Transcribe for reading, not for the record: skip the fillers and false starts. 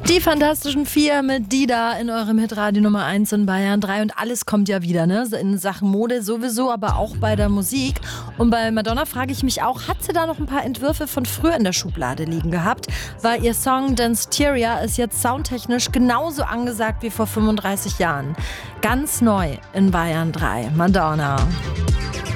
Die Fantastischen Vier mit Dida in eurem Hitradio Nummer 1 in Bayern 3. Und alles kommt ja wieder, ne? In Sachen Mode sowieso, aber auch bei der Musik. Und bei Madonna frage ich mich auch, hat sie da noch ein paar Entwürfe von früher in der Schublade liegen gehabt? Weil ihr Song Danceteria ist jetzt soundtechnisch genauso angesagt wie vor 35 Jahren. Ganz neu in Bayern 3. Madonna.